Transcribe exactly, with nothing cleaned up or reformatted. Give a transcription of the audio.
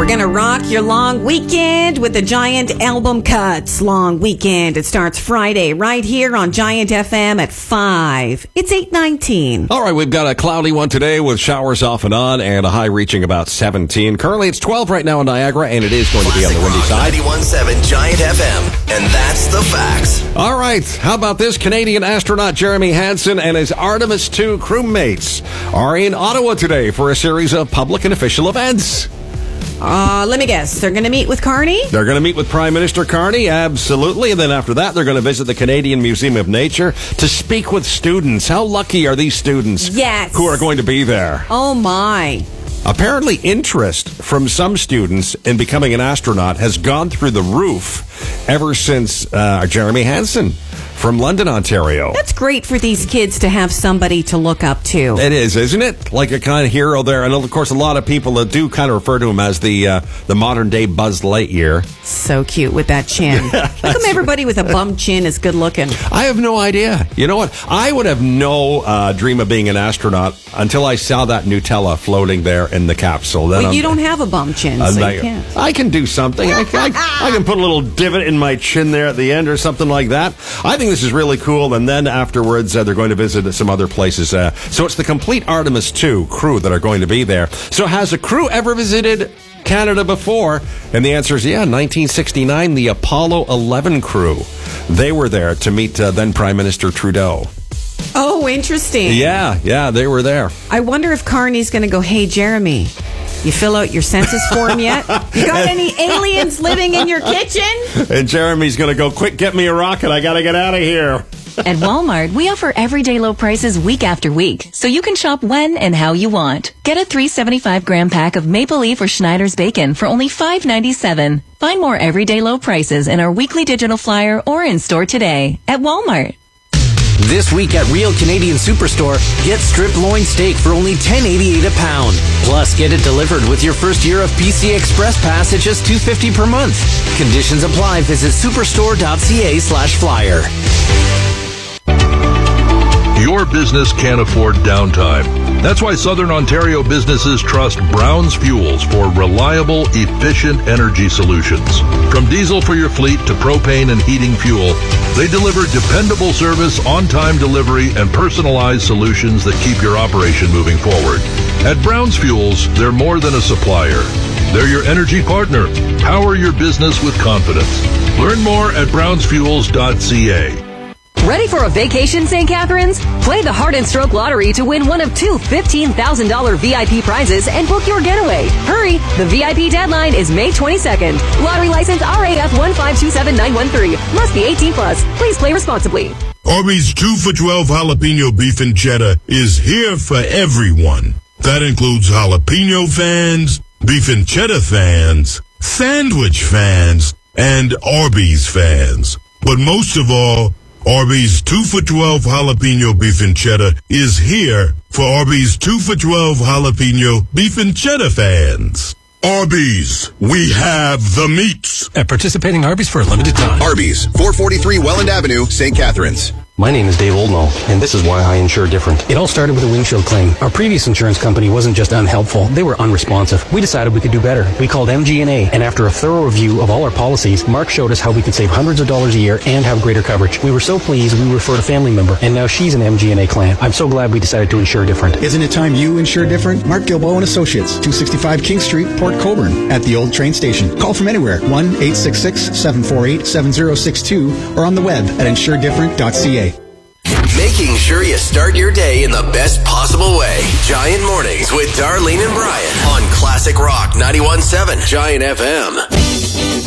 We're going to rock your long weekend with the Giant Album Cuts Long Weekend. It starts Friday right here on Giant F M at five. It's eight nineteen. All right, we've got a cloudy one today with showers off and on and a high reaching about seventeen. Currently, it's twelve right now in Niagara, and it is going to be on the windy side. ninety-one point seven Giant F M, and that's the facts. All right, how about this? Canadian astronaut Jeremy Hansen and his Artemis two crewmates are in Ottawa today for a series of public and official events. Uh, let me guess. They're going to meet with Carney? They're going to meet with Prime Minister Carney, absolutely. And then after that, they're going to visit the Canadian Museum of Nature to speak with students. How lucky are these students yes. who are going to be there? Oh, my. Apparently, interest from some students in becoming an astronaut has gone through the roof ever since uh, Jeremy Hansen from London, Ontario. That's great for these kids to have somebody to look up to. It is, isn't it? Like a kind of hero there. And, of course, a lot of people that do kind of refer to him as the uh, the modern-day Buzz Lightyear. So cute with that chin. How come everybody with a bum chin is good looking? I have no idea. You know what? I would have no uh, dream of being an astronaut until I saw that Nutella floating there in the capsule. Then well, I'm, you don't have a bum chin, so I, you can't. I can do something. I, I, I can put a little divot in my chin there at the end or something like that. I think this is really cool. And then afterwards, uh, they're going to visit some other places. Uh, so it's the complete Artemis two crew that are going to be there. So has a crew ever visited Canada before? And the answer is yeah, nineteen sixty-nine, the Apollo eleven crew. They were there to meet uh, then Prime Minister Trudeau. Oh, interesting. Yeah, yeah, they were there. I wonder if Carney's going to go, hey, Jeremy, you fill out your census form yet? You got any aliens living in your kitchen? And Jeremy's going to go, quick, get me a rocket. I got to get out of here. At Walmart, we offer everyday low prices week after week, so you can shop when and how you want. Get a three seventy-five gram pack of Maple Leaf or Schneider's bacon for only five ninety-seven. Find more everyday low prices in our weekly digital flyer or in store today at Walmart. This week at Real Canadian Superstore, get strip loin steak for only ten eighty-eight a pound. Plus, get it delivered with your first year of P C Express Pass at just two fifty per month. Conditions apply. Visit superstore.ca slash flyer. Your business can't afford downtime. That's why Southern Ontario businesses trust Brown's Fuels for reliable, efficient energy solutions. From diesel for your fleet to propane and heating fuel, they deliver dependable service, on-time delivery, and personalized solutions that keep your operation moving forward. At Brown's Fuels, they're more than a supplier. They're your energy partner. Power your business with confidence. Learn more at browns fuels dot c a. Ready for a vacation, Saint Catharines? Play the Heart and Stroke Lottery to win one of two fifteen thousand dollars V I P prizes and book your getaway. Hurry! The V I P deadline is May twenty-second. Lottery license R A F one five two seven nine one three. Must be eighteen plus. Please play responsibly. Arby's two for twelve jalapeno beef and cheddar is here for everyone. That includes jalapeno fans, beef and cheddar fans, sandwich fans, and Arby's fans. But most of all, Arby's two for twelve jalapeno beef and cheddar is here for Arby's two for twelve jalapeno beef and cheddar fans. Arby's, we have the meats. At participating Arby's for a limited time. Arby's, four forty-three Welland Avenue, Saint Catharines. My name is Dave Oldknow, and this is why I insure different. It all started with a windshield claim. Our previous insurance company wasn't just unhelpful, they were unresponsive. We decided we could do better. We called M G and A, and after a thorough review of all our policies, Mark showed us how we could save hundreds of dollars a year and have greater coverage. We were so pleased we referred a family member, and now she's an M G and A client. I'm so glad we decided to insure different. Isn't it time you insure different? Mark Gilboa and Associates, two sixty-five King Street, Port Colborne, at the old train station. Call from anywhere, one eight six six, seven four eight, seven zero six two, or on the web at insure different dot c a. Making sure you start your day in the best possible way. Giant Mornings with Darlene and Brian on Classic Rock ninety-one point seven Giant F M.